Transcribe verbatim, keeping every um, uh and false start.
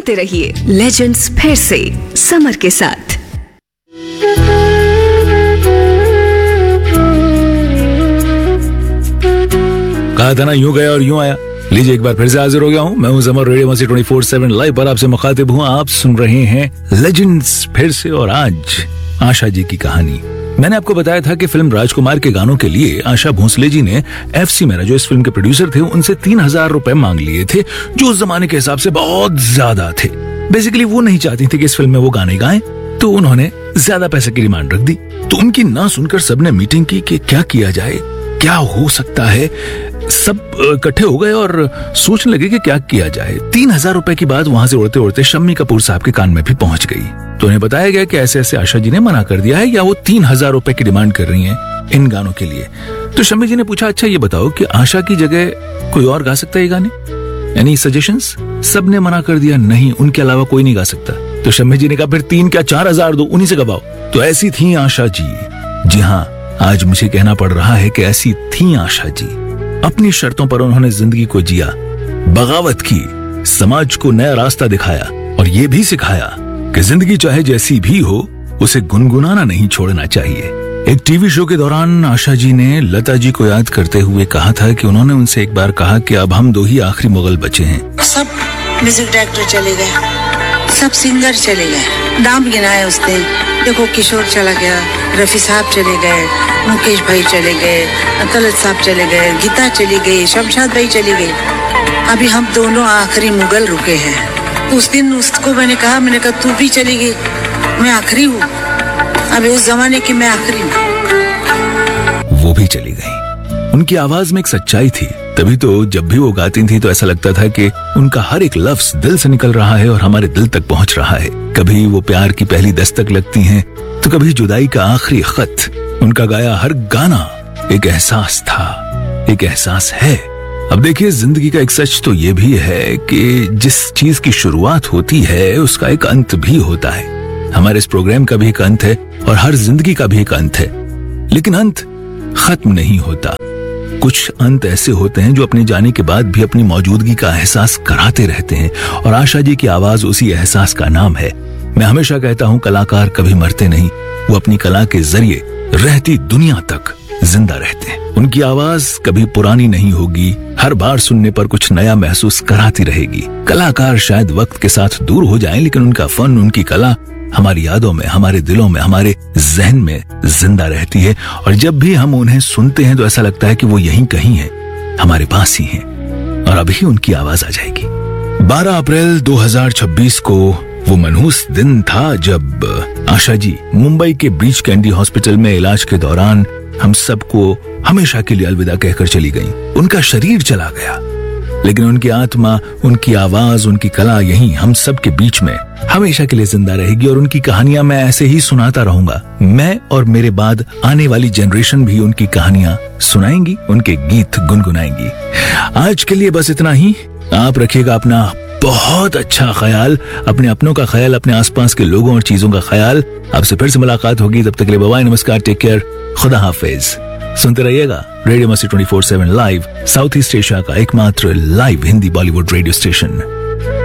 सुनते रहिए लेजेंड्स फिर से समर के साथ। कहा था ना यूं गया और यूं आया। लीजिए एक बार फिर से हाजिर हो गया हूँ। मैं हूँ समर, रेडियो मस्ती ट्वेंटी फोर सेवन लाइव पर आपसे मुखातिब हूँ। आप सुन रहे हैं लेजेंड्स फिर से, और आज आशा जी की कहानी। मैंने आपको बताया था कि फिल्म राजकुमार के गानों के लिए आशा भोसले जी ने एफसी मेहरा, जो इस फिल्म के प्रोड्यूसर थे, उनसे तीन हजार रुपए मांग लिए थे, जो उस जमाने के हिसाब से बहुत ज्यादा थे। बेसिकली वो नहीं चाहती थी कि इस फिल्म में वो गाने गाएं, तो उन्होंने ज्यादा पैसे की डिमांड रख दी। तो उनकी ना सुनकर सबने मीटिंग की कि क्या किया जाए, क्या हो सकता है। सब इकट्ठे हो गए और सोचने लगे कि क्या किया जाए। तीन हजार रुपए की बात वहां से उड़ते उड़ते शम्मी कपूर साहब के कान में भी पहुंच गई। तो उन्हें बताया गया कि ऐसे ऐसे आशा जी ने मना कर दिया है, या वो तीन हजार रुपए की डिमांड कर रही हैं इन गानों के लिए। तो शम्मी जी ने पूछा, अच्छा ये बताओ कि आशा की जगह कोई और गा सकता है ये गाने? Any suggestions? सबने मना कर दिया, नहीं, उनके अलावा कोई नहीं गा सकता। तो शम्मी जी ने कहा, फिर तीन क्या चार हजार दो, उन्हीं से गवाओ। तो ऐसी थी आशा जी। जी हाँ, आज मुझे कहना पड़ रहा है कि ऐसी थी आशा जी। अपनी शर्तों पर उन्होंने जिंदगी को जिया, बगावत की, समाज को नया रास्ता दिखाया और ये भी सिखाया कि जिंदगी चाहे जैसी भी हो, उसे गुनगुनाना नहीं छोड़ना चाहिए। एक टीवी शो के दौरान आशा जी ने लता जी को याद करते हुए कहा था कि उन्होंने उनसे एक बार कहा कि अब हम दो ही आखिरी मुगल बचे हैं। सब म्यूजिक डायरेक्टर चले गए, सब सिंगर चले गए, नाम गिनाए उसने। देखो, किशोर चला गया, रफी साहब चले गए, मुकेश भाई चले गए, तलत साहब चले गए, गीता चली गई, शमशाद भाई चली गई। अभी हम दोनों आखिरी मुगल रुके हैं। उस दिन उसको मैंने कहा, मैंने कहा तू भी चली गई, मैं आखिरी हूँ, अभी उस जमाने की मैं आखिरी हूँ। वो भी चली गई। उनकी आवाज में एक सच्चाई थी, तभी तो जब भी वो गाती थी तो ऐसा लगता था कि उनका हर एक लफ्ज दिल से निकल रहा है और हमारे दिल तक पहुंच रहा है। कभी वो प्यार की पहली दस्तक लगती हैं, तो कभी जुदाई का आखिरी खत। उनका गाया हर गाना एक एहसास था, एक एहसास है। अब देखिए, जिंदगी का एक सच तो ये भी है कि जिस चीज की शुरुआत होती है उसका एक अंत भी होता है। हमारे इस प्रोग्राम का भी एक अंत है और हर जिंदगी का भी एक अंत है, लेकिन अंत खत्म नहीं होता। कुछ अंत ऐसे होते हैं जो अपने जाने के बाद भी अपनी मौजूदगी का एहसास कराते रहते हैं, और आशा जी की आवाज उसी एहसास का नाम है। मैं हमेशा कहता हूँ, कलाकार कभी मरते नहीं, वो अपनी कला के जरिए रहती दुनिया तक जिंदा रहते हैं। उनकी आवाज कभी पुरानी नहीं होगी, हर बार सुनने पर कुछ नया महसूस कराती रहेगी। कलाकार शायद वक्त के साथ दूर हो जाएं, लेकिन उनका फन, उनकी कला हमारी यादों में, हमारे दिलों में, हमारे जहन में जिंदा रहती है। और जब भी हम उन्हें सुनते हैं तो ऐसा लगता है कि वो यहीं कहीं है, हमारे पास ही है, और अभी उनकी आवाज आ जाएगी। बारह अप्रैल दो हजार छब्बीस को वो मनहूस दिन था जब आशा जी मुंबई के ब्रीच कैंडी हॉस्पिटल में इलाज के दौरान हम सबको हमेशा के लिए अलविदा कहकर चली गईं। उनका शरीर चला गया, लेकिन उनकी आत्मा, उनकी आवाज, उनकी कला यहीं हम सब के बीच में हमेशा के लिए जिंदा रहेगी, और उनकी कहानियां मैं ऐसे ही सुनाता रहूंगा। मैं और मेरे बाद आने वाली जनरेशन भी उनकी कहानियां सुनाएंगी, उनके गीत गुनगुनाएंगी। आज के लिए बस इतना ही। आप रखिएगा अपना बहुत अच्छा ख्याल, अपने अपनों का ख्याल, अपने आसपास के लोगों और चीजों का ख्याल। आपसे फिर से मुलाकात होगी, तब तक के लिए बाय बाय, नमस्कार, टेक केयर, खुदा हाफिज। सुनते रहिएगा रेडियो मस्ती twenty four seven live, south east Asia का एकमात्र live Hindi Bollywood radio station.